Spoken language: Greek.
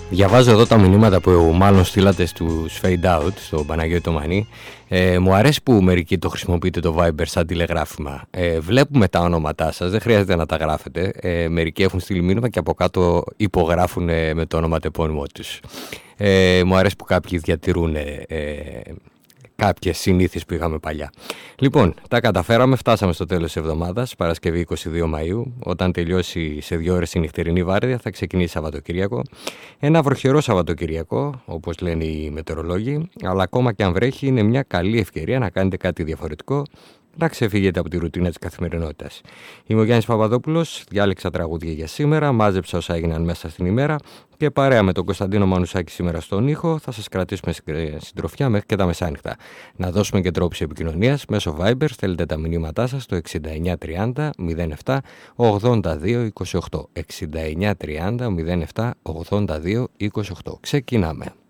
Διαβάζω εδώ τα μηνύματα που μάλλον στείλατε στους Fade Out, στο Παναγιώτη το Μανί. Μου αρέσει που μερικοί το χρησιμοποιείτε το Viber σαν τηλεγράφημα. Βλέπουμε τα ονόματά σας, δεν χρειάζεται να τα γράφετε. Μερικοί έχουν στείλει μήνυμα και από κάτω υπογράφουν με το όνομα τεπώνυμό τους. Μου αρέσει που κάποιοι διατηρούν κάποιες συνήθειες που είχαμε παλιά. Λοιπόν, τα καταφέραμε, φτάσαμε στο τέλος της εβδομάδας, Παρασκευή 22 Μαΐου. Όταν τελειώσει σε 2 ώρες η νυχτερινή βάρδια, θα ξεκινήσει Σαββατοκύριακο. Ένα βροχερό Σαββατοκύριακο, όπως λένε οι μετεωρολόγοι, αλλά ακόμα και αν βρέχει, είναι μια καλή ευκαιρία να κάνετε κάτι διαφορετικό, να ξεφύγετε από τη ρουτίνα της καθημερινότητας. Είμαι ο Γιάννης Παπαδόπουλος, διάλεξα τραγούδια για σήμερα, μάζεψα όσα έγιναν μέσα στην ημέρα και παρέα με τον Κωνσταντίνο Μανουσάκη σήμερα στον ήχο θα σας κρατήσουμε συντροφιά μέχρι και τα μεσάνυχτα. Να δώσουμε και τρόπους επικοινωνίας μέσω Viber, στέλνετε τα μηνύματά σας στο 6930 07 82 28. 6930 07 82 28. Ξεκινάμε.